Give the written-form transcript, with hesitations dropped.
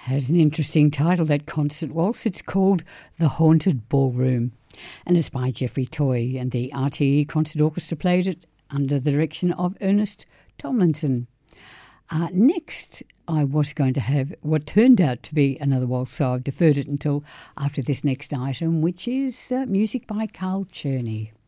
Has an interesting title, that concert waltz. It's called The Haunted Ballroom, and it's by Jeffrey Toy, and the RTE Concert Orchestra played it under the direction of Ernest Tomlinson. Next, I was going to have what turned out to be another waltz, so I've deferred it until after this next item, which is music by Carl Czerny.